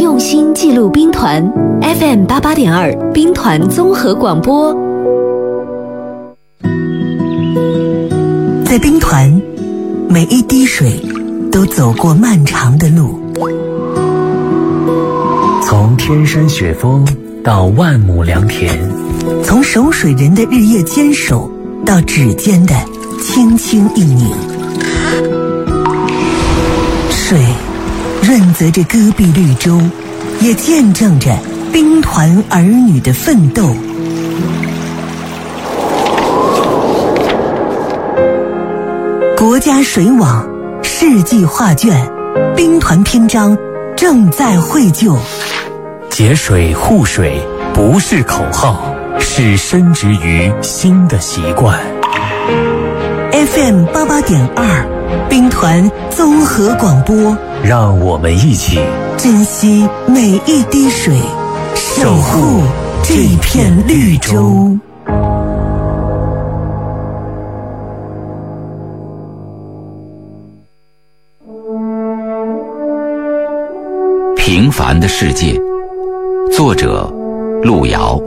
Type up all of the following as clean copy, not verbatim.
用心记录兵团 FM88.2 兵团综合广播。 在兵团，每一滴水都走过漫长的路， 从天山雪峰到万亩良田， 从守水人的日夜坚守到指尖的轻轻一拧。水润泽着戈壁绿洲，也见证着兵团儿女的奋斗。国家水网，世纪画卷，兵团篇章正在绘就。 节水护水不是口号，是深植于心的习惯。 FM88.2兵团综合广播， 让我们一起珍惜每一滴水，守护这片绿洲。 平凡的世界，作者路遥。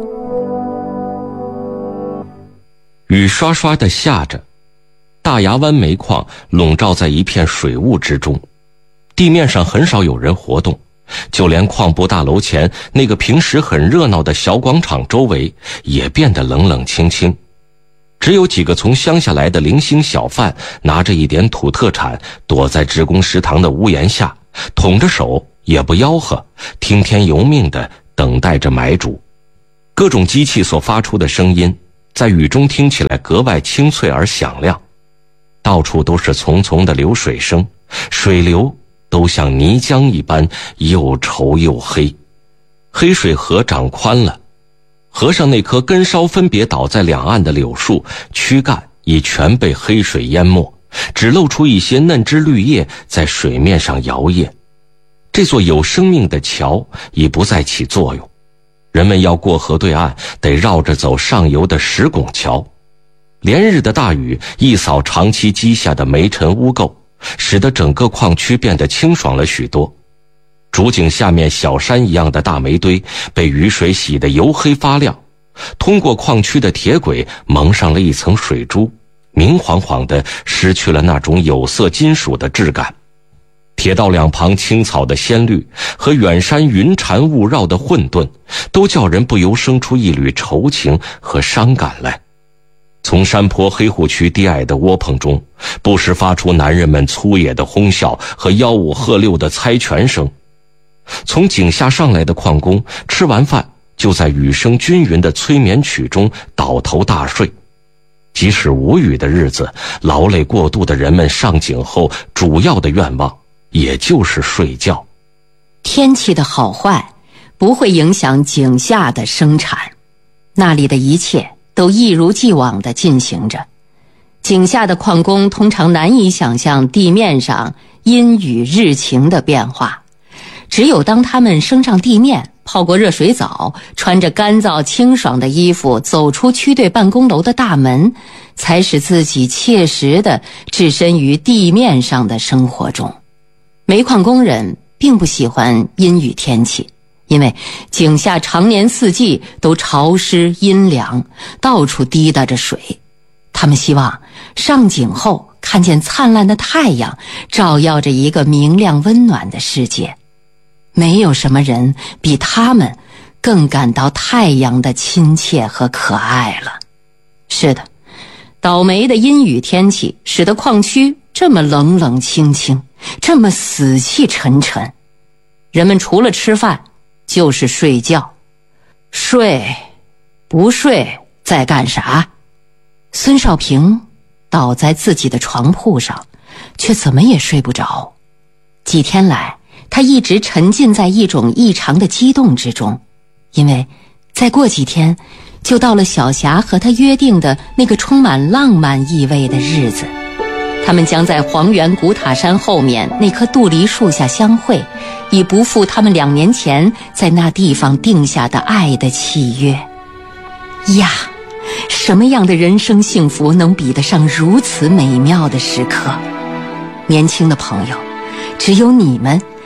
雨刷刷地下着，大牙湾煤矿笼罩在一片水雾之中，地面上很少有人活动，就连矿部大楼前那个平时很热闹的小广场周围也变得冷冷清清，只有几个从乡下来的零星小贩拿着一点土特产，躲在职工食堂的屋檐下，捅着手也不吆喝，听天由命地等待着买主。各种机器所发出的声音在雨中听起来格外清脆而响亮，到处都是淙淙的流水声，水流都像泥浆一般又稠又黑。黑水河长宽了，河上那棵根梢分别倒在两岸的柳树躯干已全被黑水淹没，只露出一些嫩枝绿叶在水面上摇曳。这座有生命的桥已不再起作用，人们要过河对岸得绕着走上游的石拱桥。连日的大雨一扫长期积下的煤尘污垢，使得整个矿区变得清爽了许多。主井下面小山一样的大煤堆被雨水洗得油黑发亮，通过矿区的铁轨蒙上了一层水珠，明晃晃地失去了那种有色金属的质感。铁道两旁青草的鲜绿和远山云缠雾绕的混沌，都叫人不由生出一缕愁情和伤感来。从山坡黑户区低矮的窝棚中，不时发出男人们粗野的哄笑和吆五喝六的猜拳声。从井下上来的矿工吃完饭就在雨声均匀的催眠曲中倒头大睡。即使无雨的日子，劳累过度的人们上井后主要的愿望也就是睡觉。 天气的好坏不会影响井下的生产，那里的一切都一如既往地进行着。井下的矿工通常难以想象地面上阴雨日晴的变化，只有当他们升上地面，泡过热水澡，穿着干燥清爽的衣服走出区队办公楼的大门，才使自己切实地置身于地面上的生活中。煤矿工人并不喜欢阴雨天气，因为井下常年四季都潮湿阴凉，到处滴答着水。他们希望上井后看见灿烂的太阳，照耀着一个明亮温暖的世界。没有什么人比他们更感到太阳的亲切和可爱了。是的，倒霉的阴雨天气使得矿区这么冷冷清清，这么死气沉沉。人们除了吃饭就是睡觉，睡不睡在干啥？孙少平倒在自己的床铺上，却怎么也睡不着。几天来，他一直沉浸在一种异常的激动之中，因为再过几天就到了小霞和他约定的那个充满浪漫意味的日子。他们将在黄原古塔山后面那棵杜梨树下相会，以不负他们2年前在那地方定下的爱的契约。呀，什么样的人生幸福能比得上如此美妙的时刻？年轻的朋友，只有你们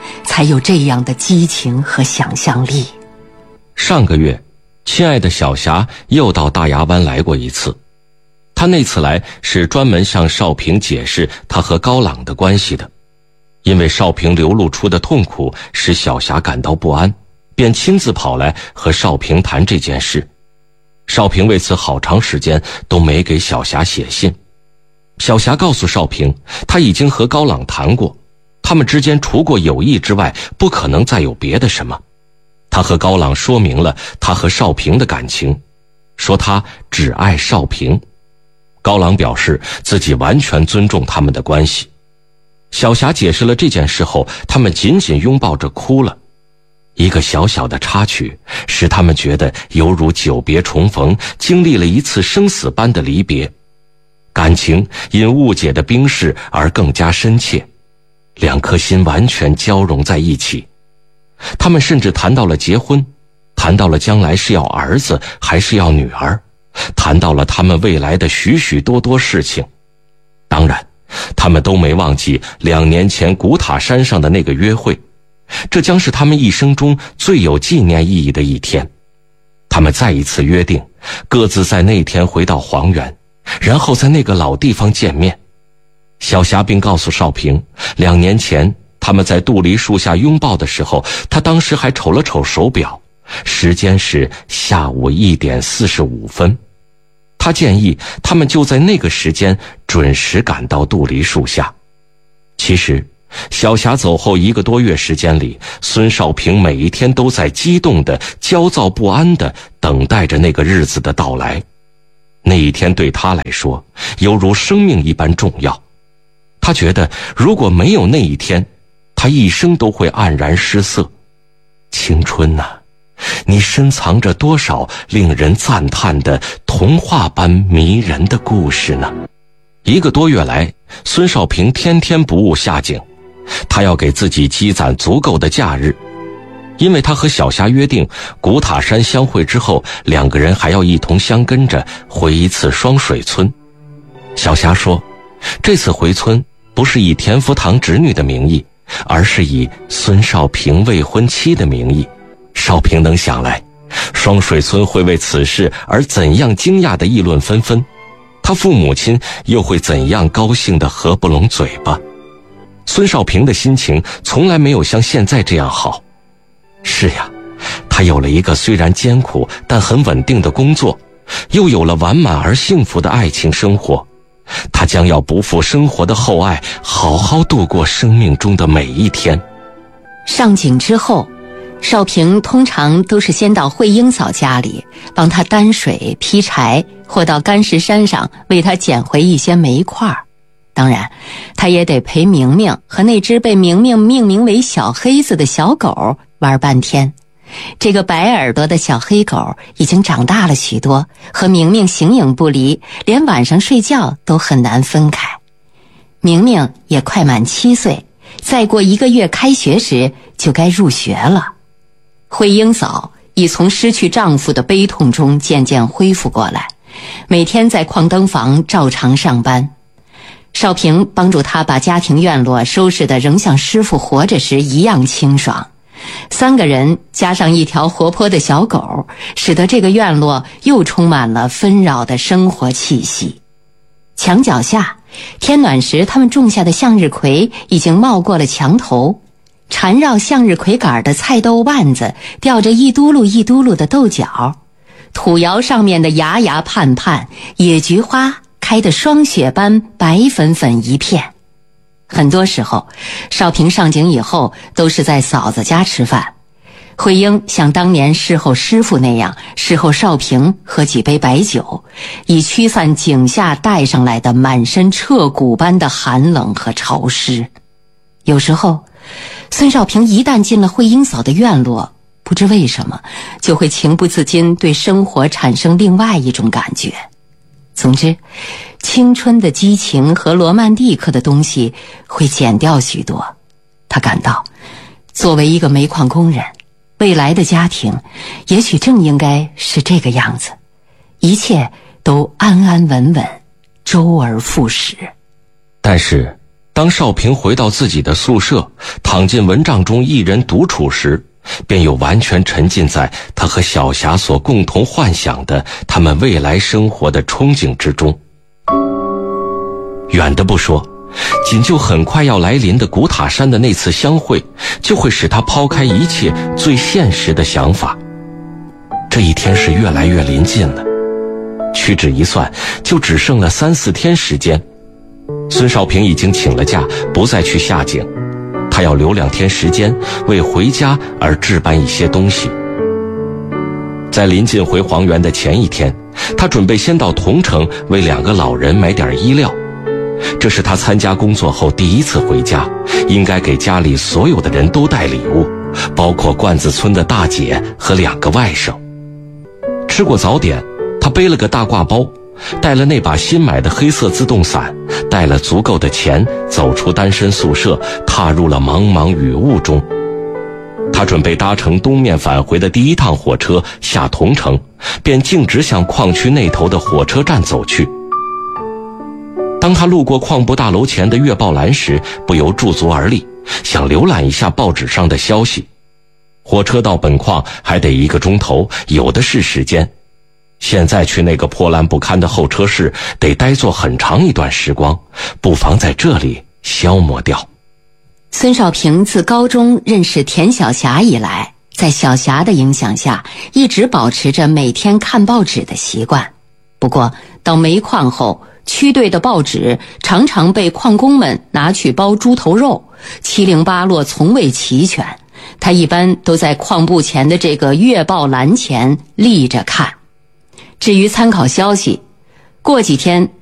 才有这样的激情和想象力。 上个月，亲爱的小霞又到大牙湾来过一次。她那次来是专门向少平解释她和高朗的关系的，因为少平流露出的痛苦使小霞感到不安，便亲自跑来和少平谈这件事。少平为此好长时间都没给小霞写信。小霞告诉少平，他已经和高朗谈过，他们之间除过友谊之外，不可能再有别的什么。他和高朗说明了他和少平的感情，说他只爱少平。高朗表示自己完全尊重他们的关系。小霞解释了这件事后，他们紧紧拥抱着哭了。一个小小的插曲使他们觉得犹如久别重逢，经历了一次生死般的离别。感情因误解的冰释而更加深切，两颗心完全交融在一起。他们甚至谈到了结婚，谈到了将来是要儿子还是要女儿，谈到了他们未来的许许多多事情。当然，他们都没忘记2年前古塔山上的那个约会，这将是他们一生中最有纪念意义的一天。他们再一次约定，各自在那天回到黄原，然后在那个老地方见面。小霞并告诉少平，2年前他们在杜梨树下拥抱的时候，他当时还瞅了瞅手表，时间是下午1点45分。他建议他们就在那个时间准时赶到杜梨树下。其实小霞走后1个多月时间里，孙少平每一天都在激动的、焦躁不安的等待着那个日子的到来。那一天对他来说犹如生命一般重要。他觉得如果没有那一天，他一生都会黯然失色。青春啊，你深藏着多少令人赞叹的童话般迷人的故事呢？1个多月来，孙少平天天不误下井，他要给自己积攒足够的假日。因为他和小霞约定，古塔山相会之后，2个人还要一同相跟着回一次双水村。小霞说，这次回村不是以田福堂侄女的名义，而是以孙少平未婚妻的名义。少平能想来，双水村会为此事而怎样惊讶的议论纷纷，他父母亲又会怎样高兴的合不拢嘴巴。孙少平的心情从来没有像现在这样好。是呀，他有了一个虽然艰苦但很稳定的工作，又有了完满而幸福的爱情生活。他将要不负生活的厚爱，好好度过生命中的每一天。 上井之后，少平通常都是先到慧英嫂家里帮她担水劈柴，或到干石山上为她捡回一些煤块。当然，他也得陪明明和那只被明明命名为小黑子的小狗玩半天。这个白耳朵的小黑狗已经长大了许多，和明明形影不离，连晚上睡觉都很难分开。明明也快满7岁，再过1个月开学时就该入学了。慧英嫂已从失去丈夫的悲痛中渐渐恢复过来，每天在矿灯房照常上班。少平帮助他把家庭院落收拾得仍像师傅活着时一样清爽。3个人加上一条活泼的小狗，使得这个院落又充满了纷扰的生活气息。墙脚下，天暖时他们种下的向日葵已经冒过了墙头，缠绕向日葵杆的菜豆腕子吊着一嘟噜一嘟噜的豆角，土窑上面的芽芽盼盼，野菊花开得霜雪般白粉粉一片。很多时候，少平上井以后都是在嫂子家吃饭。慧英像当年侍候师傅那样侍候少平喝几杯白酒，以驱散井下带上来的满身彻骨般的寒冷和潮湿。有时候，孙少平一旦进了慧英嫂的院落，不知为什么就会情不自禁对生活产生另外一种感觉。总之，青春的激情和罗曼蒂克的东西会减掉许多。他感到，作为一个煤矿工人，未来的家庭也许正应该是这个样子，一切都安安稳稳，周而复始。 但是当少平回到自己的宿舍，躺进蚊帐中一人独处时，便又完全沉浸在他和小霞所共同幻想的他们未来生活的憧憬之中。远的不说，仅就很快要来临的古塔山的那次相会，就会使他抛开一切最现实的想法。这一天是越来越临近了，屈指一算，就只剩了3-4天时间。孙少平已经请了假，不再去下井，他要留2天时间为回家而置办一些东西。在临近回黄原的前一天，他准备先到桐城为2个老人买点衣料。这是他参加工作后第1次回家，应该给家里所有的人都带礼物，包括罐子村的大姐和2个外甥。吃过早点，他背了个大挂包，带了那把新买的黑色自动伞，带了足够的钱，走出单身宿舍，踏入了茫茫雨雾中。他准备搭乘东面返回的第1趟火车下桐城，便径直向矿区那头的火车站走去。当他路过矿部大楼前的月报栏时，不由驻足而立，想浏览一下报纸上的消息。火车到本矿还得1个钟头，有的是时间。现在去那个破烂不堪的候车室，得呆坐很长一段时光，不妨在这里消磨掉。 孙少平自高中认识田小霞以来，在小霞的影响下，一直保持着每天看报纸的习惯。不过到煤矿后，区队的报纸常常被矿工们拿去包猪头肉，七零八落，从未齐全。他一般都在矿部前的这个月报栏前立着看。至于参考消息，过几天